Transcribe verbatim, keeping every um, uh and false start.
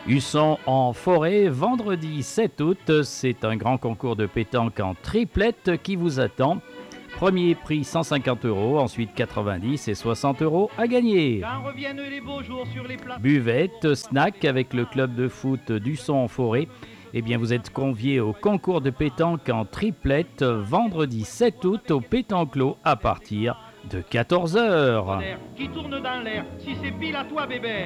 Husson en forêt, vendredi sept août, c'est un grand concours de pétanque en triplette qui vous attend. Premier prix cent cinquante euros, ensuite quatre-vingt-dix et soixante euros à gagner. Quand reviennent les beaux jours sur les plateaux. Buvette, snack avec le club de foot d'Husson en forêt. Eh bien, vous êtes conviés au concours de pétanque en triplette vendredi sept août au Pétanquelot à partir de quatorze heures. Qui tourne dans l'air, si c'est pile à toi bébé.